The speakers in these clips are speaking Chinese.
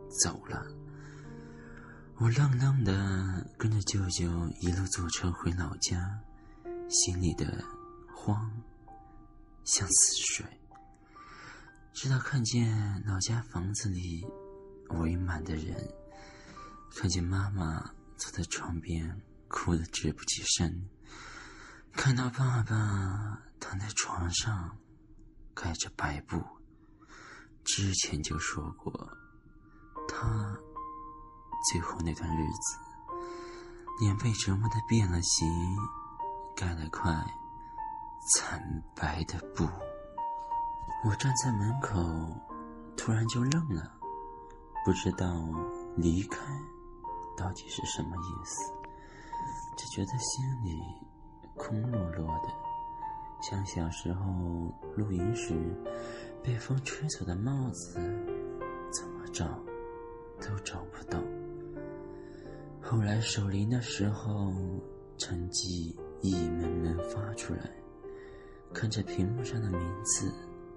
走了。我愣愣地跟着舅舅一路坐车回老家，心里的慌像死水。直到看见老家房子里围满的人，看见妈妈坐在床边哭得直不起身，看到爸爸躺在床上盖着白布，之前就说过，他最后那段日子脸被折磨得变了形，盖了块惨白的布。我站在门口，突然就愣了，不知道离开到底是什么意思，只觉得心里空落落的，像小时候露营时被风吹走的帽子，怎么找都找不到。后来守灵的时候，成绩一门门发出来，看着屏幕上的名字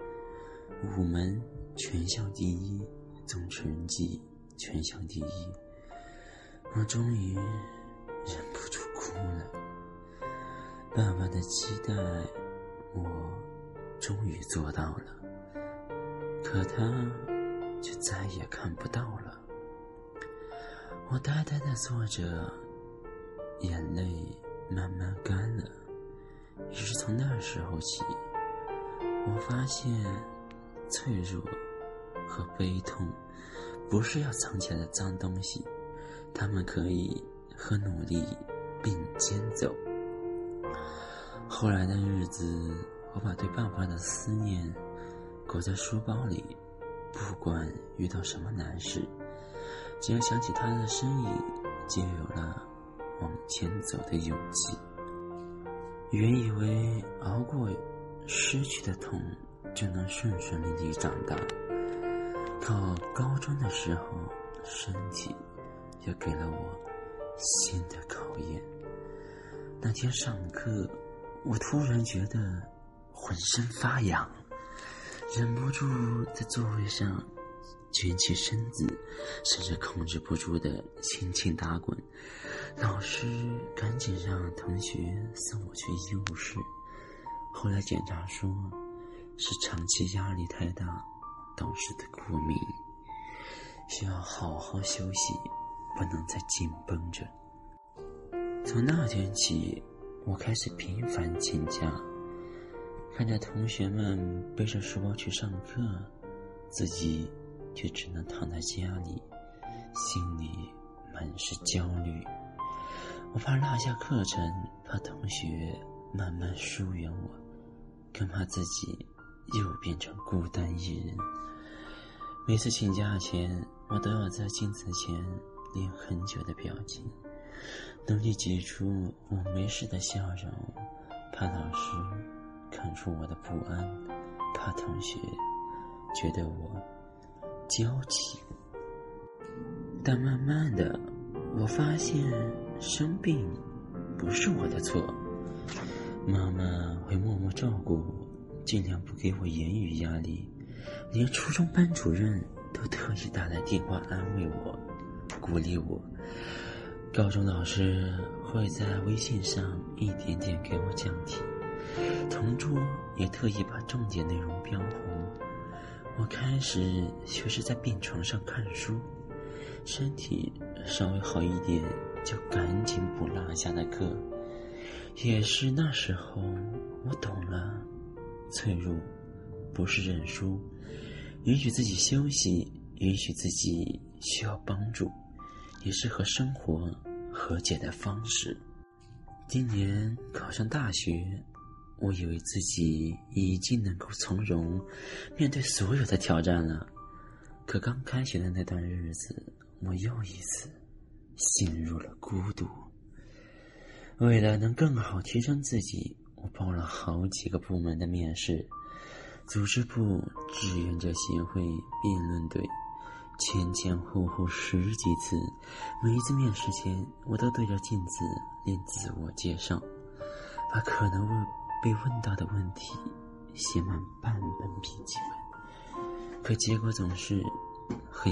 ，5门全校第一，总成绩全校第一，我终于忍不住哭了。爸爸的期待我终于做到了，可他却再也看不到了。我呆呆地坐着，眼泪慢慢干了。于是从那时候起，我发现脆弱和悲痛不是要藏起来的脏东西，它们可以和努力并肩走。后来的日子，我把对爸爸的思念裹在书包里，不管遇到什么难事，只要想起他的身影，就有了往前走的勇气。原以为熬过失去的痛就能顺顺利利长大，到高中的时候，身体又给了我新的考验。那天上课，我突然觉得浑身发痒，忍不住在座位上卷起身子，甚至控制不住的轻轻打滚。老师赶紧让同学送我去医务室，后来检查说是长期压力太大导致的过敏，需要好好休息，不能再紧绷着。从那天起，我开始频繁请假，看着同学们背着书包去上课，自己却只能躺在家里，心里满是焦虑。我怕落下课程，怕同学慢慢疏远我，更怕自己又变成孤单一人。每次请假前，我都要在镜子前练很久的表情，努力挤出我没事的笑容，怕老师看出我的不安，怕同学觉得我娇气。但慢慢的，我发现生病不是我的错，妈妈会默默照顾我，尽量不给我言语压力，连初中班主任都特意打来电话安慰我，鼓励我。高中老师会在微信上一点点给我讲题，同桌也特意把重点内容标红。我开始学着在病床上看书，身体稍微好一点就赶紧补落下的课。也是那时候我懂了，脆弱不是认输，允许自己休息，允许自己需要帮助，也是和生活和解的方式。今年考上大学，我以为自己已经能够从容面对所有的挑战了，可刚开学的那段日子，我又一次陷入了孤独。为了能更好提升自己，我报了好几个部门的面试，组织部、志愿者协会、辩论队，前后后10几次。每一次面试前，我都对着镜子练自我介绍，把可能被问到的问题写满半本笔记本，可结果总是黑